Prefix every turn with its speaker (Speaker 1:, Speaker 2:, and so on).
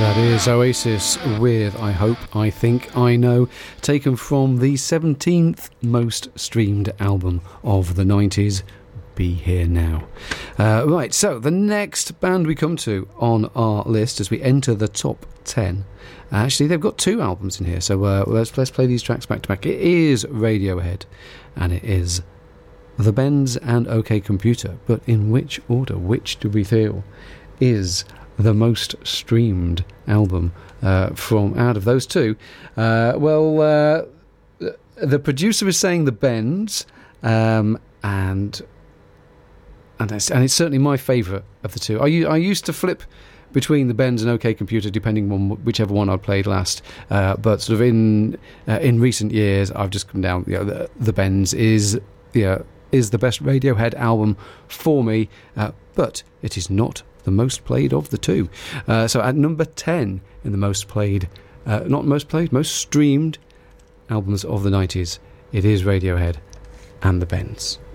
Speaker 1: That is Oasis with I Hope, I Think, I Know, taken from the 17th most streamed album of the 90s, Be Here Now. Right, so the next band we come to on our list as we enter the top 10, actually they've got two albums in here, so let's play these tracks back to back. It is Radiohead, and it is The Bends and OK Computer, but in which order? Which do we feel is the most streamed album from out of those two? The producer is saying The Bends, and it's certainly my favourite of the two. I used to flip between The Bends and OK Computer depending on whichever one I played last, but sort of in recent years I've just come down. The Bends is the best Radiohead album for me, but it is not the most played of the two. So at number 10 in the most streamed albums of the 90s, it is Radiohead and The Bends.